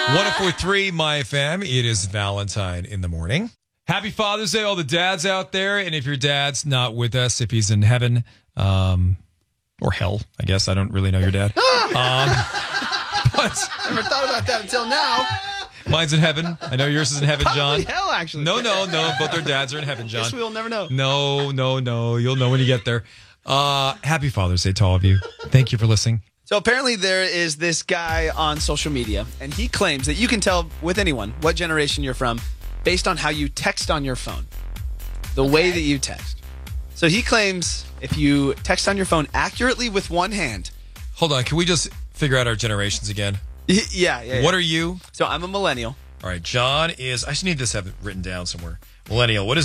104.3 My FM. It is Valentine in the morning. Happy Father's Day, all the dads out there. And if your dad's not with us, if he's in heaven, or hell, I guess. I don't really know your dad. But Never thought about that until now. mine's in heaven. I know yours is in heaven, John. Probably hell, actually. No. Both their dads are in heaven, John. Guess we'll never know. No. You'll know when you get there. Happy Father's Day to all of you. Thank you for listening. So apparently there is this guy on social media, and he claims that you can tell with anyone what generation you're from based on how you text on your phone, the way that you text. So he claims if you text on your phone accurately with one hand. Hold on. Can we just figure out our generations again? Yeah. What are you? So I'm a millennial. All right. John is, I just need this to have it written down somewhere. Millennial. What is